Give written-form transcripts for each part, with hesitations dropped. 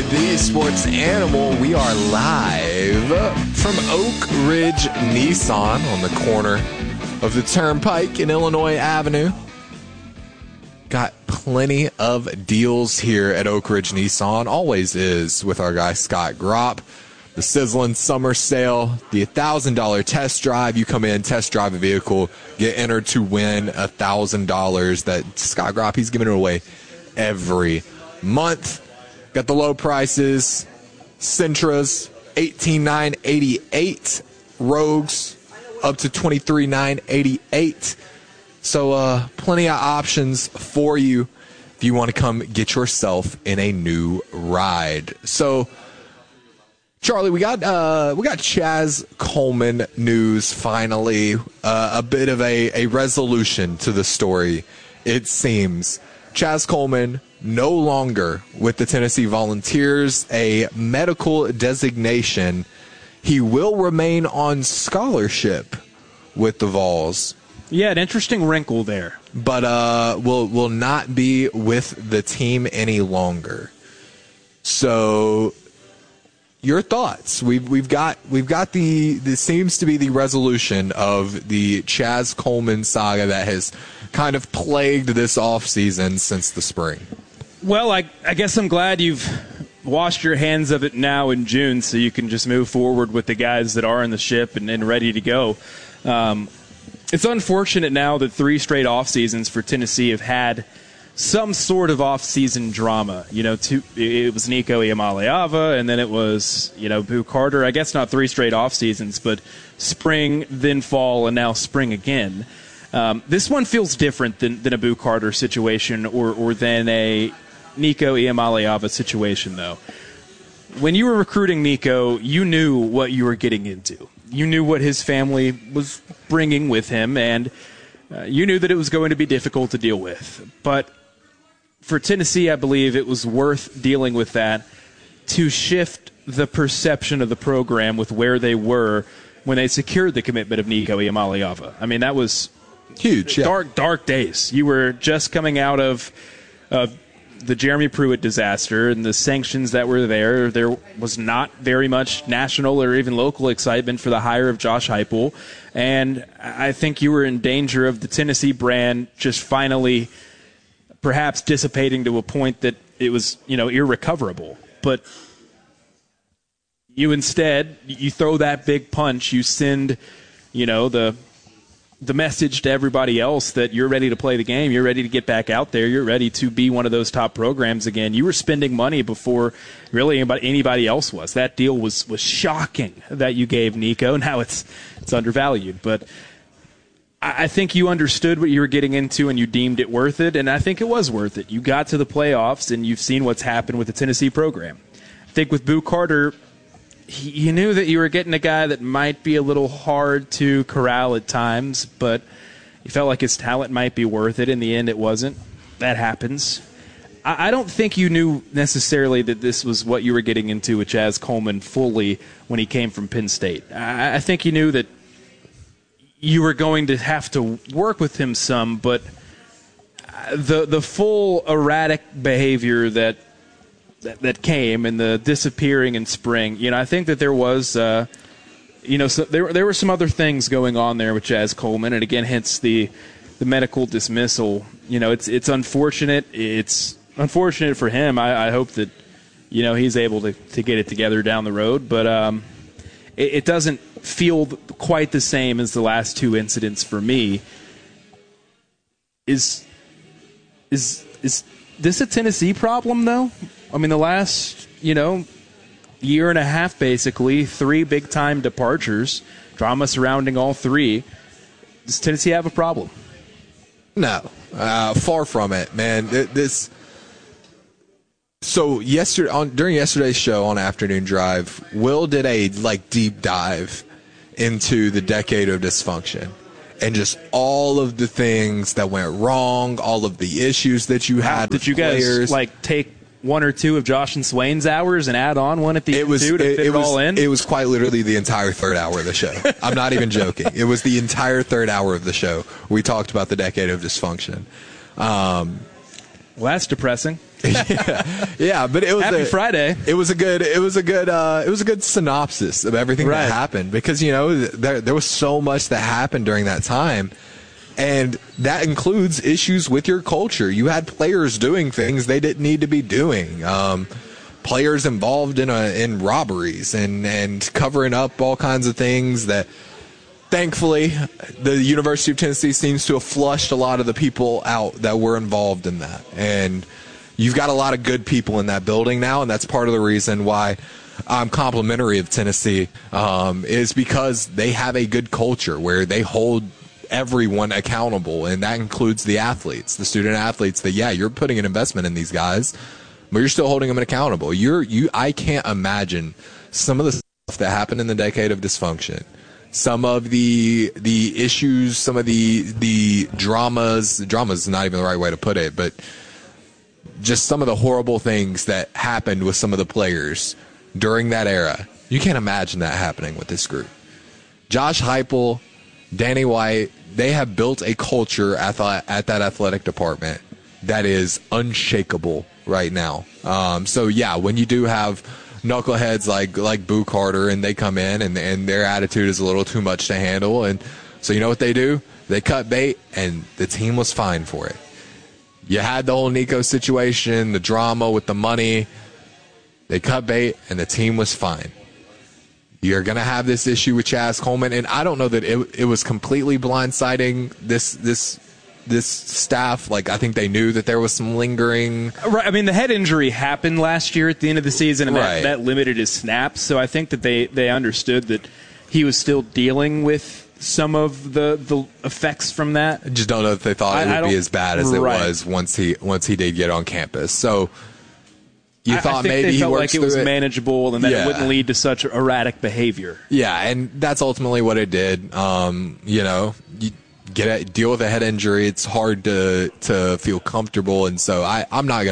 the Sports Animal. We are live from Oak Ridge Nissan on the corner of the Turnpike and Illinois Avenue. Got plenty of deals here at Oak Ridge Nissan. Always is with our guy Scott Gropp. The sizzling summer sale, the $1,000 test drive. You come in, test drive a vehicle, get entered to win $1,000 that Scott Gropp, he's giving it away every month. Got the low prices, Sentras, $18,988, Rogues up to $23,988. So plenty of options for you if you want to come get yourself in a new ride. So Charlie, we got Chaz Coleman news finally. A bit of a resolution to the story, it seems. Chaz Coleman no longer with the Tennessee Volunteers, a medical designation. He will remain on scholarship with the Vols. Yeah, an interesting wrinkle there. But will not be with the team any longer. So your thoughts? We've got this seems to be the resolution of the Chaz Coleman saga that has kind of plagued this offseason since the spring. Well, I guess I'm glad you've washed your hands of it now in June so you can just move forward with the guys that are in the ship and ready to go. It's unfortunate now that 3 straight off seasons for Tennessee have had some sort of off-season drama. You know, it was Nico Iamaleava, and then it was, Boo Carter. I guess not 3 straight off seasons, but spring, then fall, and now spring again. This one feels different than a Boo Carter situation or than a Nico Iamaleava situation, though. When you were recruiting Nico, you knew what you were getting into. You knew what his family was bringing with him, and you knew that it was going to be difficult to deal with. But for Tennessee, I believe it was worth dealing with that to shift the perception of the program with where they were when they secured the commitment of Nico Iamaleava. I mean, that was huge. Yeah. Dark days. You were just coming out of the Jeremy Pruitt disaster and the sanctions that were there. There was not very much national or even local excitement for the hire of Josh Heupel. And I think you were in danger of the Tennessee brand just finally perhaps dissipating to a point that it was, irrecoverable. But you instead, you throw that big punch, you send, the message to everybody else that you're ready to play the game, you're ready to get back out there, you're ready to be one of those top programs again. You were spending money before really anybody else was. That deal was shocking that you gave Nico. Now it's undervalued, but I think you understood what you were getting into and you deemed it worth it, and I think it was worth it. You got to the playoffs, and you've seen what's happened with the Tennessee program. I think with Boo Carter, you knew that you were getting a guy that might be a little hard to corral at times, but you felt like his talent might be worth it. In the end, it wasn't. That happens. I don't think you knew necessarily that this was what you were getting into with Chaz Coleman fully when he came from Penn State. I think you knew that you were going to have to work with him some, but the full erratic behavior that came and the disappearing in spring, I think that there was, so there were some other things going on there with Chaz Coleman, and again, hence the medical dismissal. It's unfortunate. It's unfortunate for him. I hope that, he's able to get it together down the road, but it doesn't feel quite the same as the last 2 incidents for me. Is this a Tennessee problem, though? I mean, the last, year and a half, basically, 3 big-time departures, drama surrounding all 3. Does Tennessee have a problem? No, far from it, man. So during yesterday's show on Afternoon Drive, Will did a deep dive into the decade of dysfunction. And just all of the things that went wrong, all of the issues that you had with players. Did you guys take 1 or 2 of Josh and Swain's hours and add on one at the end to fit it all in? It was quite literally the entire third hour of the show. I'm not even joking. It was the entire third hour of the show. We talked about the decade of dysfunction. Well, that's depressing. Yeah, but it was Happy Friday. It was a good synopsis of everything that happened, because there was so much that happened during that time, and that includes issues with your culture. You had players doing things they didn't need to be doing. Players involved in robberies and covering up all kinds of things that, thankfully, the University of Tennessee seems to have flushed a lot of the people out that were involved in that. And you've got a lot of good people in that building now, and that's part of the reason why I'm complimentary of Tennessee, is because they have a good culture where they hold everyone accountable, and that includes the athletes, the student athletes, that, yeah, you're putting an investment in these guys, but you're still holding them accountable. I can't imagine some of the stuff that happened in the decade of dysfunction, some of the issues, some of the dramas is not even the right way to put it, but just some of the horrible things that happened with some of the players during that era. You can't imagine that happening with this group. Josh Heupel, Danny White, they have built a culture at that athletic department that is unshakable right now. So yeah, when you do have knuckleheads like Boo Carter, and they come in and their attitude is a little too much to handle, and so you know what they do? They cut bait, and the team was fine for it. You had the whole Nico situation, the drama with the money. They cut bait, and the team was fine. You're going to have this issue with Chaz Coleman, and I don't know that it was completely blindsiding this staff. Like, I think they knew that there was some lingering. Right. I mean, the head injury happened last year at the end of the season, and that limited his snaps. So I think that they understood that he was still dealing with some of the effects from that. I just don't know if they thought it would be as bad as it was once he did get on campus. So you thought I think maybe they felt he works like it was through manageable, and that it wouldn't lead to such erratic behavior. Yeah, and that's ultimately what it did. You deal with a head injury. It's hard to feel comfortable, and so I'm not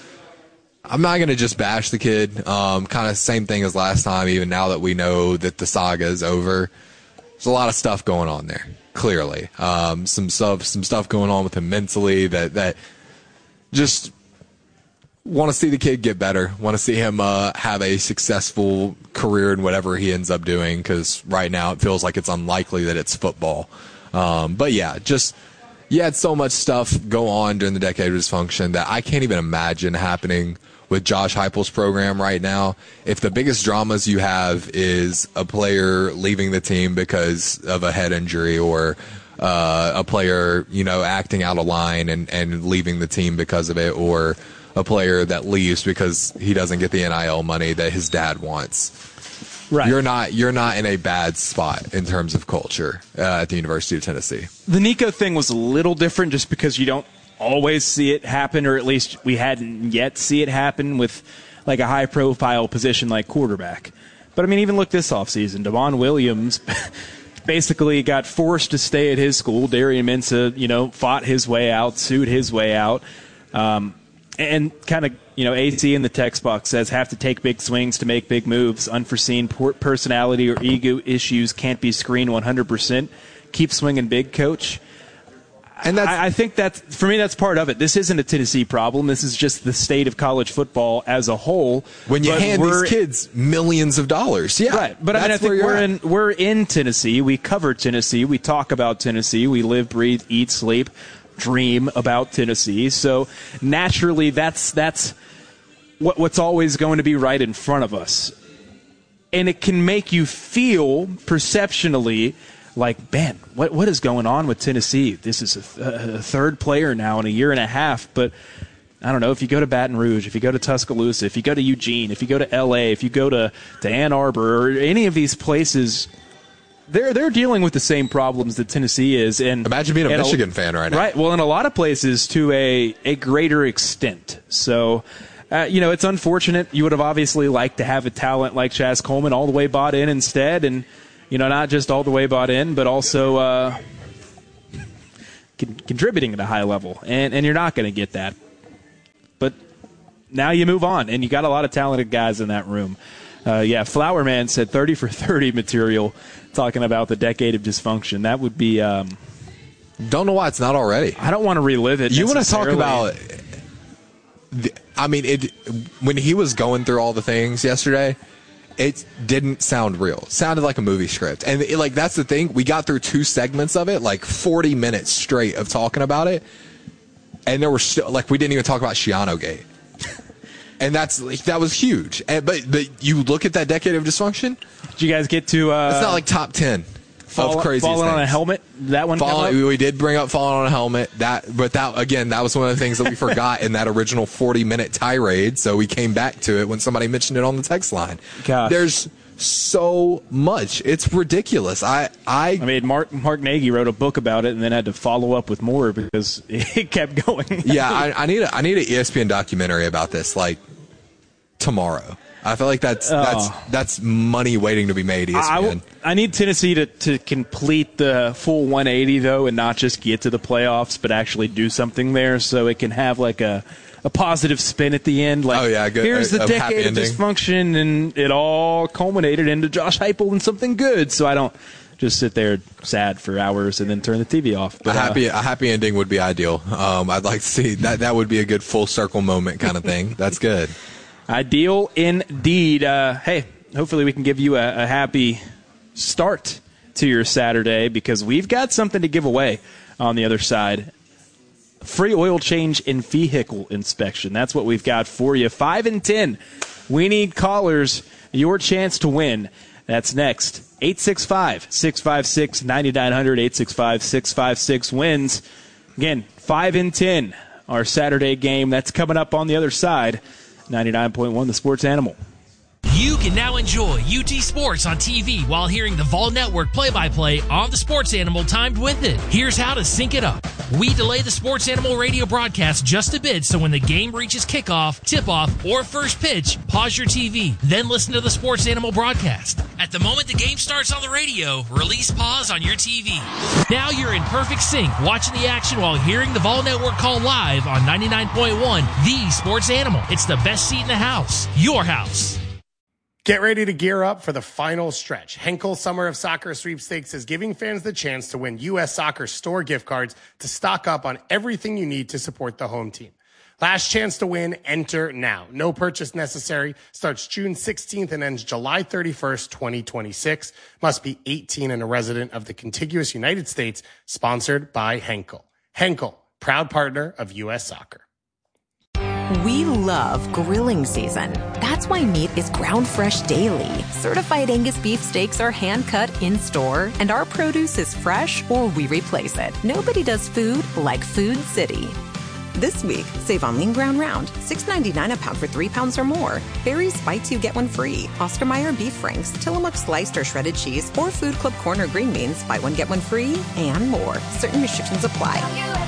gonna just bash the kid. Kind of same thing as last time. Even now that we know that the saga is over, there's a lot of stuff going on there. Clearly, some stuff going on with him mentally that just want to see the kid get better. Want to see him have a successful career in whatever he ends up doing, because right now it feels like it's unlikely that it's football. But yeah, you had so much stuff go on during the decade of dysfunction that I can't even imagine happening with Josh Heupel's program right now. If the biggest dramas you have is a player leaving the team because of a head injury, or a player acting out of line and leaving the team because of it, or a player that leaves because he doesn't get the NIL money that his dad wants. Right. You're not in a bad spot in terms of culture at the University of Tennessee. The Nico thing was a little different just because you don't always see it happen, or at least we hadn't yet see it happen with like a high-profile position like quarterback. But, I mean, even look this offseason. Devon Williams basically got forced to stay at his school. Darian Mensah, fought his way out, sued his way out. And kind of, AC in the text box says, have to take big swings to make big moves. Unforeseen personality or ego issues can't be screened 100%. Keep swinging big, coach. And I think for me, that's part of it. This isn't a Tennessee problem. This is just the state of college football as a whole. When you hand these kids millions of dollars. Yeah. Right. But I think we're in Tennessee. We cover Tennessee. We talk about Tennessee. We live, breathe, eat, sleep, dream about Tennessee. So naturally, that's what's always going to be right in front of us. And it can make you feel perceptionally like, man, what is going on with Tennessee? This is a third player now in a year and a half. But I don't know, if you go to Baton Rouge, if you go to Tuscaloosa, if you go to Eugene, if you go to L.A., if you go to Ann Arbor, or any of these places, they're dealing with the same problems that Tennessee is. And imagine being a Michigan fan right now. Right. Well, in a lot of places to a greater extent. So, it's unfortunate. You would have obviously liked to have a talent like Chaz Coleman all the way bought in instead, and not just all the way bought in, but also contributing at a high level. And you're not going to get that. But now you move on, and you got a lot of talented guys in that room. Flower Man said 30 for 30 material, talking about the decade of dysfunction. That would be... don't know why it's not already. I don't want to relive it. You want to talk about... I mean, when he was going through all the things yesterday, it didn't sound real. It sounded like a movie script. And that's the thing. We got through 2 segments of it, like 40 minutes straight of talking about it. And there were still, we didn't even talk about Shiano Gate. And that was huge. But you look at that decade of dysfunction. Did you guys get to? It's not like top 10 of crazy falling things. On a helmet. That one. We did bring up falling on a helmet. That was one of the things that we forgot in that original 40-minute tirade. So we came back to it when somebody mentioned it on the text line. Gosh. There's so much. It's ridiculous. I mean, Mark Nagy wrote a book about it and then had to follow up with more because it kept going. Yeah, I need an ESPN documentary about this, tomorrow. I feel like that's money waiting to be made. ESPN. I need Tennessee to complete the full 180 though, and not just get to the playoffs, but actually do something there, so it can have a positive spin at the end. Good. Here's the decade of dysfunction, and it all culminated into Josh Heupel and something good. So I don't just sit there sad for hours and then turn the TV off. But a happy ending would be ideal. I'd like to see that. That would be a good full circle moment kind of thing. That's good. Ideal indeed. Hey, hopefully we can give you a happy start to your Saturday, because we've got something to give away on the other side. Free oil change and vehicle inspection. That's what we've got for you. 5 and 10. We need callers. Your chance to win. That's next. 865-656-9900. 865-656-wins. Again, 5 and 10. Our Saturday game. That's coming up on the other side. 99.1 The Sports Animal. You can now enjoy UT Sports on TV while hearing the Vol Network play-by-play on the Sports Animal timed with it. Here's how to sync it up. We delay the Sports Animal radio broadcast just a bit, so when the game reaches kickoff, tip-off, or first pitch, pause your TV, then listen to the Sports Animal broadcast. At the moment the game starts on the radio, release pause on your TV. Now you're in perfect sync, watching the action while hearing the Vol Network call live on 99.1 The Sports Animal. It's the best seat in the house. Your house. Get ready to gear up for the final stretch. Henkel Summer of Soccer Sweepstakes is giving fans the chance to win U.S. Soccer store gift cards to stock up on everything you need to support the home team. Last chance to win, enter now. No purchase necessary. Starts June 16th and ends July 31st, 2026. Must be 18 and a resident of the contiguous United States. Sponsored by Henkel. Henkel, proud partner of U.S. Soccer. We love grilling season. That's why meat is ground fresh daily. Certified Angus beef steaks are hand cut in store, and our produce is fresh or we replace it. Nobody does food like Food City. This week, save on lean ground round, $6.99 a pound for 3 pounds or more. Barry's Bites, you get one free. Oscar Mayer beef franks, Tillamook sliced or shredded cheese, or Food Club corner green beans, buy one get one free, and more. Certain restrictions apply.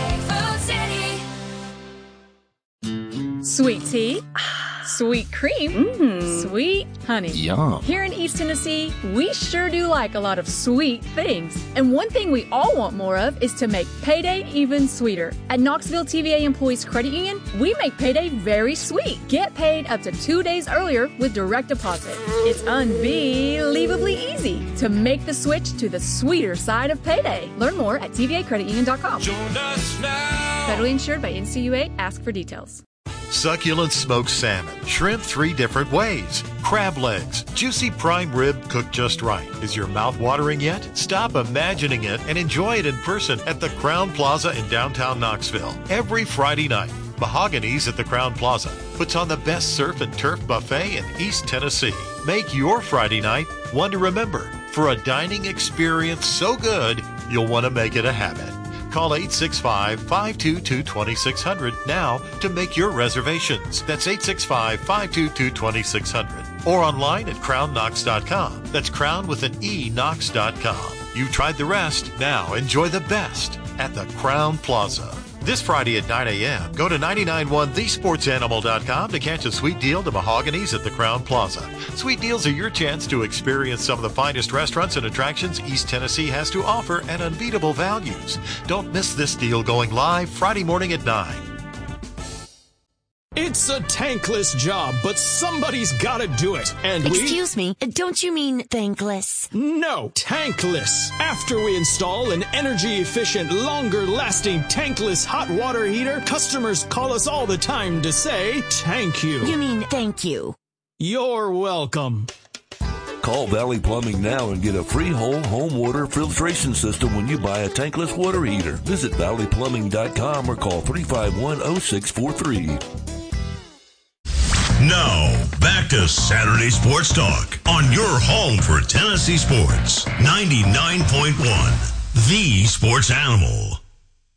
Sweet tea, sweet cream, sweet honey. Yum. Here in East Tennessee, we sure do like a lot of sweet things. And one thing we all want more of is to make payday even sweeter. At Knoxville TVA Employees Credit Union, we make payday very sweet. Get paid up to 2 days earlier with direct deposit. It's unbelievably easy to make the switch to the sweeter side of payday. Learn more at tvacreditunion.com. Join us now. Federally insured by NCUA. Ask for details. Succulent smoked salmon, shrimp 3 different ways, crab legs, juicy prime rib cooked just right. Is your mouth watering yet? Stop imagining it and enjoy it in person at the Crown Plaza in downtown Knoxville. Every Friday night, Mahogany's at the Crown Plaza puts on the best surf and turf buffet in East Tennessee. Make your Friday night one to remember for a dining experience so good you'll want to make it a habit. Call 865-522-2600 now to make your reservations. That's 865-522-2600. Or online at crownknox.com. That's crown with an E, knox.com. You've tried the rest. Now enjoy the best at the Crown Plaza. This Friday at 9 a.m., go to 991thesportsanimal.com to catch a sweet deal to Mahogany's at the Crown Plaza. Sweet deals are your chance to experience some of the finest restaurants and attractions East Tennessee has to offer at unbeatable values. Don't miss this deal going live Friday morning at 9. It's a tankless job, but somebody's got to do it. And Excuse me, don't you mean thankless? No, tankless. After we install an energy-efficient, longer-lasting tankless hot water heater, customers call us all the time to say, thank you. You mean thank you. You're welcome. Call Valley Plumbing now and get a free whole home water filtration system when you buy a tankless water heater. Visit valleyplumbing.com or call 351-0643. Now, back to Saturday Sports Talk on your home for Tennessee sports. 99.1, The Sports Animal.